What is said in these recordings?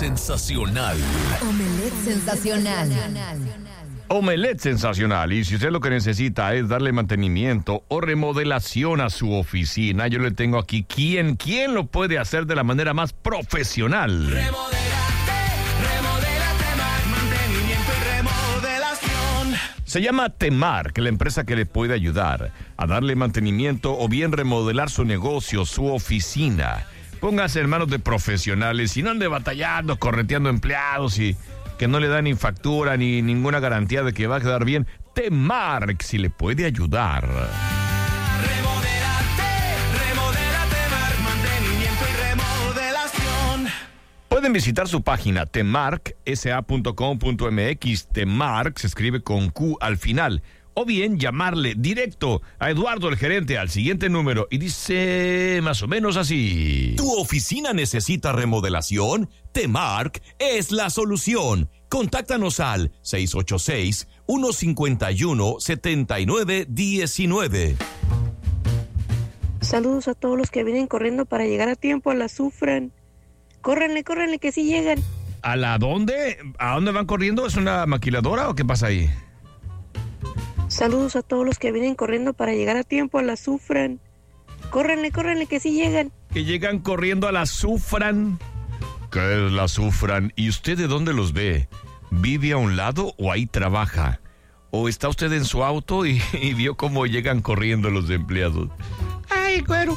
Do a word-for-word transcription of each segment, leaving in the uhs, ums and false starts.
sensacional. Omelette sensacional. Omelette sensacional. Y si usted lo que necesita es darle mantenimiento o remodelación a su oficina, yo le tengo aquí quién, quién lo puede hacer de la manera más profesional. Remodélate, remodélate más, mantenimiento y remodelación. Se llama Temark, la empresa que le puede ayudar a darle mantenimiento o bien remodelar su negocio, su oficina. Póngase en manos de profesionales y no ande batallando, correteando empleados y que no le dan ni factura ni ninguna garantía de que va a quedar bien. Temark si le puede ayudar. Remodélate, remodélate más, mantenimiento y remodelación. Pueden visitar su página temark s a punto com punto m x. Temark se escribe con Q al final. O bien llamarle directo a Eduardo, el gerente, al siguiente número y dice más o menos así. ¿Tu oficina necesita remodelación? Temark es la solución. Contáctanos al seis ocho seis, uno cinco uno, siete nueve uno nueve. Saludos a todos los que vienen corriendo para llegar a tiempo a la Sufran. Córranle, córranle, que sí llegan. ¿A la dónde? ¿A dónde van corriendo? ¿Es una maquiladora o qué pasa ahí? Saludos a todos los que vienen corriendo para llegar a tiempo a la Sufran. Córranle, córranle, que sí llegan. Que llegan corriendo a la Sufran. ¿Qué es la Sufran? ¿Y usted de dónde los ve? ¿Vive a un lado o ahí trabaja? ¿O está usted en su auto y, y vio cómo llegan corriendo los empleados? ¡Ay, güero!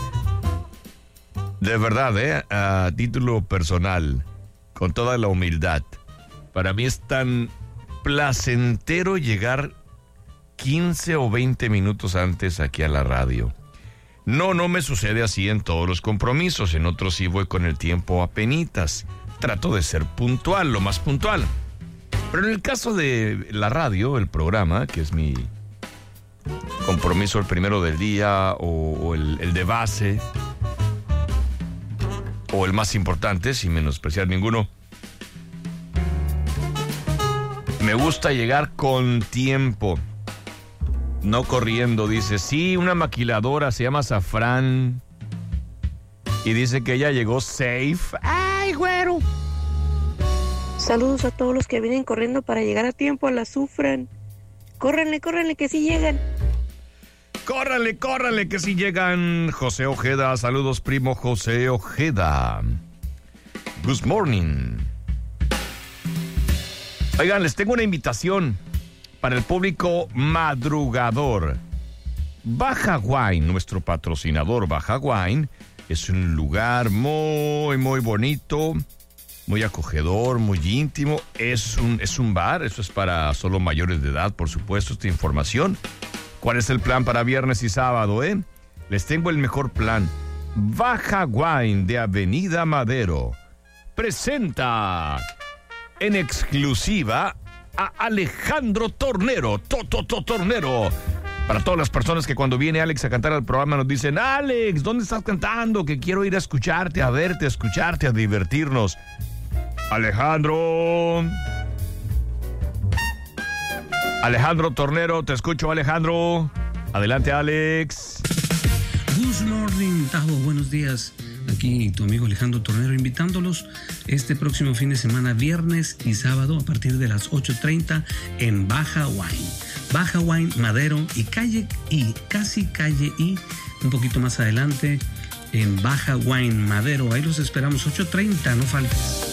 De verdad, ¿eh? A título personal, con toda la humildad, para mí es tan placentero llegar quince o veinte minutos antes aquí a la radio. No, no me sucede así en todos los compromisos. En otros sí voy con el tiempo apenitas. Trato de ser puntual, lo más puntual. Pero en el caso de la radio, el programa, que es mi compromiso el primero del día, o, o el, el de base, o el más importante, sin menospreciar ninguno, me gusta llegar con tiempo. No corriendo. Dice, sí, una maquiladora se llama Safran y dice que ella llegó safe. ¡Ay, güero! Saludos a todos los que vienen corriendo para llegar a tiempo a la Sufran. Córranle, córranle, que sí llegan. Córranle, córranle, que sí llegan. José Ojeda, saludos, primo José Ojeda. Good morning. Oigan, les tengo una invitación para el público madrugador. Baja Wine, nuestro patrocinador Baja Wine, es un lugar muy, muy bonito, muy acogedor, muy íntimo. Es un, es un bar, eso es para solo mayores de edad, por supuesto, esta información. ¿Cuál es el plan para viernes y sábado, eh? Les tengo el mejor plan. Baja Wine de Avenida Madero presenta en exclusiva a Alejandro Tornero, Toto Tornero. Para todas las personas que cuando viene Alex a cantar al programa nos dicen, Alex, ¿dónde estás cantando? Que quiero ir a escucharte, a verte, a escucharte, a divertirnos. Alejandro. Alejandro Tornero, te escucho, Alejandro. Adelante, Alex. Good morning, Tajo, buenos días. Aquí tu amigo Alejandro Tornero invitándolos este próximo fin de semana, viernes y sábado a partir de las ocho treinta en Baja Wine. Baja Wine, Madero y calle y casi calle y un poquito más adelante en Baja Wine, Madero. Ahí los esperamos, ocho treinta, no faltes.